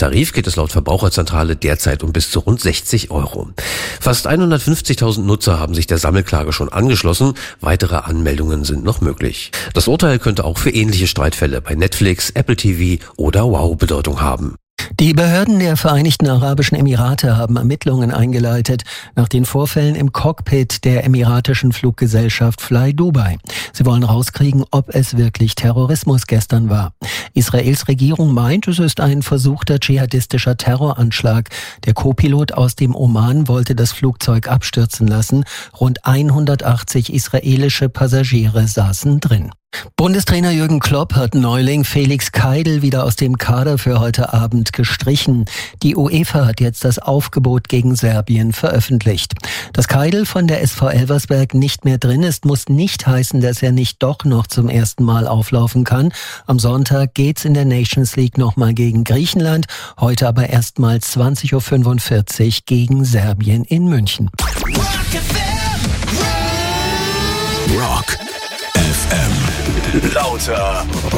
Tarif geht es laut Verbraucherzentrale derzeit um bis zu rund 60 Euro. Fast 150.000 Nutzer haben sich der Sammelklage schon angeschlossen. Weitere Anmeldungen sind noch möglich. Das Urteil könnte auch für ähnliche Streitfälle bei Netflix, Apple TV oder Wow Bedeutung haben. Die Behörden der Vereinigten Arabischen Emirate haben Ermittlungen eingeleitet nach den Vorfällen im Cockpit der emiratischen Fluggesellschaft Fly Dubai. Sie wollen rauskriegen, ob es wirklich Terrorismus gestern war. Israels Regierung meint, es ist ein versuchter dschihadistischer Terroranschlag. Der Co-Pilot aus dem Oman wollte das Flugzeug abstürzen lassen. Rund 180 israelische Passagiere saßen drin. Bundestrainer Jürgen Klopp hat Neuling Felix Keidl wieder aus dem Kader für heute Abend gestrichen. Die UEFA hat jetzt das Aufgebot gegen Serbien veröffentlicht. Dass Keidl von der SV Elversberg nicht mehr drin ist, muss nicht heißen, dass er nicht doch noch zum ersten Mal auflaufen kann. Am Sonntag geht's in der Nations League nochmal gegen Griechenland, heute aber erstmal 20.45 Uhr gegen Serbien in München. Rock FM. Lauter.